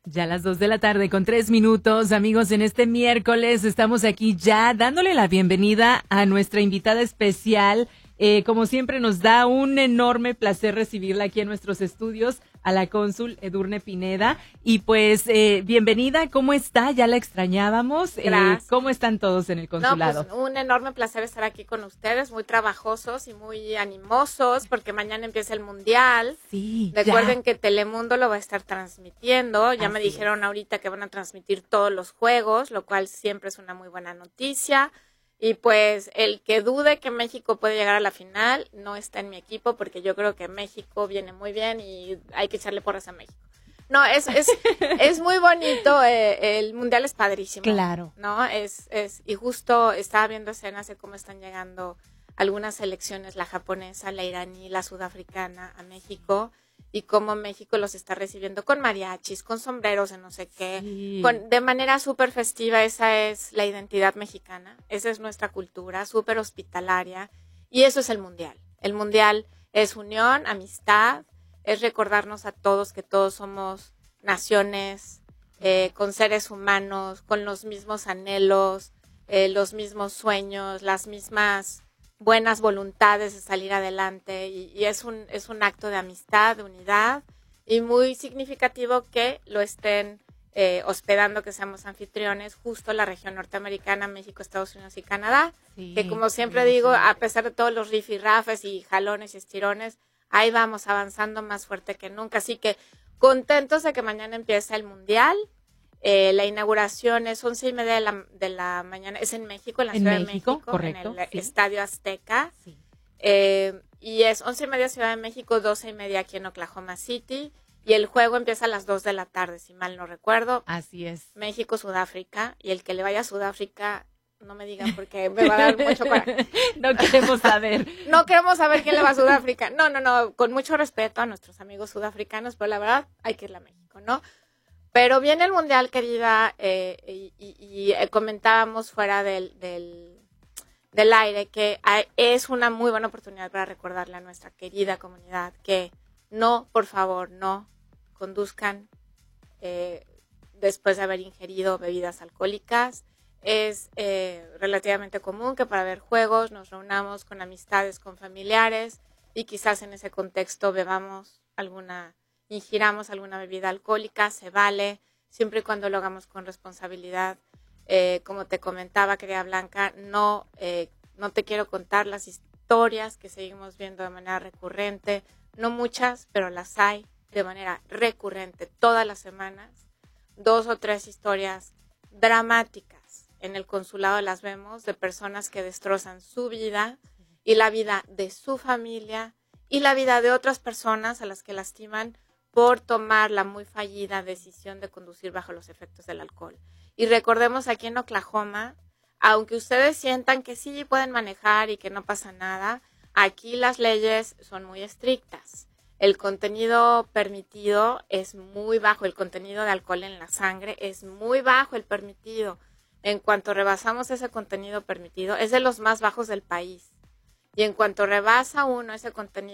Ya a las 2:03 amigos, en este miércoles estamos aquí ya dándole la bienvenida a nuestra invitada especial. Como siempre nos da un enorme placer recibirla aquí en nuestros estudios, a la cónsul Edurne Pineda. Y pues, bienvenida, ¿cómo está? Ya la extrañábamos. Gracias. ¿Cómo están todos en el consulado? No, pues un enorme placer estar aquí con ustedes, muy trabajosos y muy animosos, porque mañana empieza el Mundial. Sí, Recuerden ya. que Telemundo lo va a estar transmitiendo. Ya me Así dijeron ahorita que van a transmitir todos los juegos, lo cual siempre es una muy buena noticia. Y pues el que dude que México puede llegar a la final no está en mi equipo, porque yo creo que México viene muy bien y hay que echarle porras a México. No, es muy bonito, el Mundial es padrísimo. Claro. ¿No? Y justo estaba viendo escenas de cómo están llegando algunas selecciones, la japonesa, la iraní, la sudafricana, a México, y cómo México los está recibiendo con mariachis, con sombreros de no sé qué, Sí. de manera súper festiva. Esa es la identidad mexicana, esa es nuestra cultura, súper hospitalaria, y eso es el Mundial. El Mundial es unión, amistad, es recordarnos a todos que todos somos naciones con seres humanos, con los mismos anhelos, los mismos sueños, las mismas buenas voluntades de salir adelante, y es un acto de amistad, de unidad, y muy significativo que lo estén hospedando, que seamos anfitriones, justo la región norteamericana, México, Estados Unidos y Canadá, Sí, que como siempre digo, a pesar de todos los rifirrafes y jalones y estirones, ahí vamos avanzando más fuerte que nunca. Así que contentos de que mañana empieza el Mundial. La inauguración es 11:30 de la mañana, es en México, en la Ciudad de México, correcto, en el sí. Estadio Azteca. Sí. Y es 11:30 Ciudad de México, 12:30 aquí en Oklahoma City. Y el juego empieza a las 2 de la tarde, si mal no recuerdo. Así es. México-Sudáfrica. Y el que le vaya a Sudáfrica, no me digan porque me va a dar mucho coraje. No queremos saber. No queremos saber quién le va a Sudáfrica. No, con mucho respeto a nuestros amigos sudafricanos, pero la verdad hay que irle a México, ¿no? Pero viene el Mundial, querida, y comentábamos fuera del aire que es una muy buena oportunidad para recordarle a nuestra querida comunidad que no, por favor, no conduzcan después de haber ingerido bebidas alcohólicas. Es relativamente común que para ver juegos nos reunamos con amistades, con familiares, y quizás en ese contexto ingiramos alguna bebida alcohólica. Se vale, siempre y cuando lo hagamos con responsabilidad. Como te comentaba, querida Blanca, no te quiero contar las historias que seguimos viendo de manera recurrente, no muchas, pero las hay de manera recurrente todas las semanas. 2 o 3 historias dramáticas en el consulado las vemos, de personas que destrozan su vida y la vida de su familia y la vida de otras personas a las que lastiman por tomar la muy fallida decisión de conducir bajo los efectos del alcohol. Y recordemos, aquí en Oklahoma, aunque ustedes sientan que sí pueden manejar y que no pasa nada, aquí las leyes son muy estrictas. El contenido permitido es muy bajo, el contenido de alcohol en la sangre es muy bajo, el permitido. En cuanto rebasamos ese contenido permitido, es de los más bajos del país. Y en cuanto rebasa uno ese contenido